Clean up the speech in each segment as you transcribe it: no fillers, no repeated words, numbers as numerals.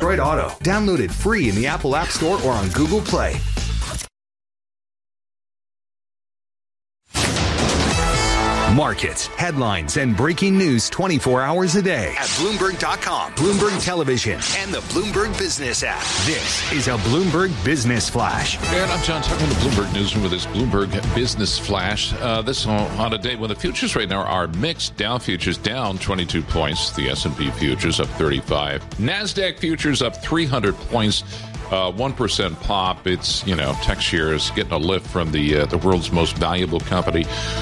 Detroit Auto. Download it free in the Apple App Store or on Google Play. Markets, headlines, and breaking news 24 hours a day at Bloomberg.com, Bloomberg Television, and the Bloomberg Business app. This is a Bloomberg Business Flash. And I'm John Tucker in the Bloomberg Newsroom with this Bloomberg Business Flash. This on a day when the futures right now are mixed. Dow futures down 22 points. The S&P futures up 35. NASDAQ futures up 300 points. 1% pop. It's, tech shares getting a lift from the world's most valuable company.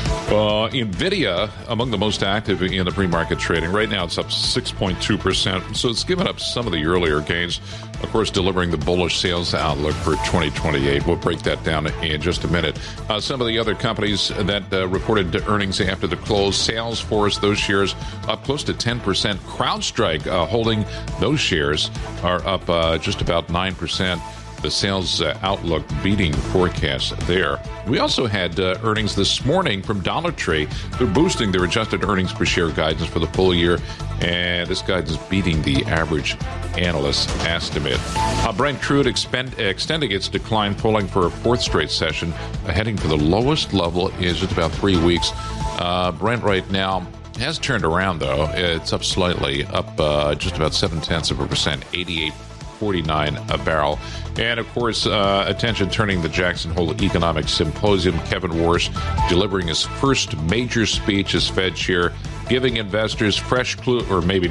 NVIDIA, among the most active in the pre-market trading. Right now it's up 6.2%. So it's given up some of the earlier gains. Of course, delivering the bullish sales outlook for 2028. We'll break that down in just a minute. Some of the other companies that reported earnings after the close. Salesforce, those shares up close to 10%. CrowdStrike holding those shares are up just about 9%. The sales outlook beating forecasts there. We also had earnings this morning from Dollar Tree. They're boosting their adjusted earnings per share guidance for the full year, and this guidance is beating the average analyst estimate. Brent crude extending its decline, falling for a fourth straight session, heading for the lowest level in just about 3 weeks. Brent right now has turned around, though. It's up slightly, up just about 0.7%, 88.49 a barrel. And, of course, attention turning the Jackson Hole Economic Symposium. Kevin Warsh delivering his first major speech as Fed chair, giving investors fresh clues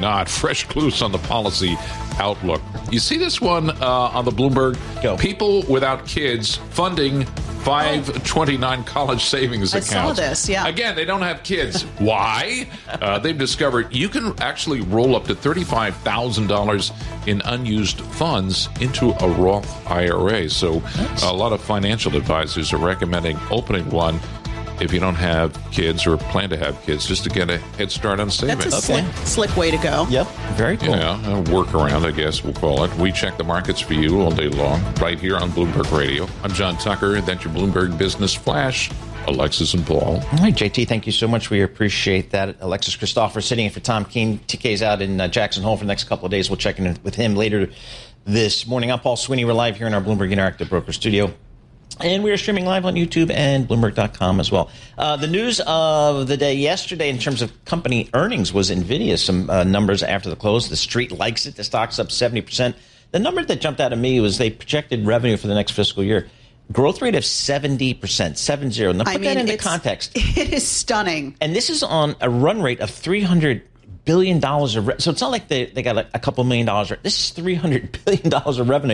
on the policy outlook. You see this one on the Bloomberg? Go. People without kids funding 529 college savings accounts. I saw this, yeah. Again, they don't have kids. Why? They've discovered you can actually roll up to $35,000 in unused funds into a Roth IRA. So a lot of financial advisors are recommending opening one if you don't have kids or plan to have kids, just to get a head start on saving. That's a slick way to go. Yep, very cool. Yeah, a workaround, I guess we'll call it. We check the markets for you all day long, right here on Bloomberg Radio. I'm John Tucker, and that's your Bloomberg Business Flash. Alexis and Paul. All right, JT, thank you so much. We appreciate that. Alexis Christopher sitting in for Tom Keene. TK's out in Jackson Hole for the next couple of days. We'll check in with him later this morning. I'm Paul Sweeney. We're live here in our Bloomberg Interactive Broker Studio. And we are streaming live on YouTube and Bloomberg.com as well. The news of the day yesterday in terms of company earnings was NVIDIA. Some numbers after the close. The street likes it. The stock's up 70%. The number that jumped out at me was they projected revenue for the next fiscal year. Growth rate of 70%, 70. Now put that into context. It is stunning. And this is on a run rate of $300 billion. So it's not like they got a couple $1 million. This is $300 billion of revenue.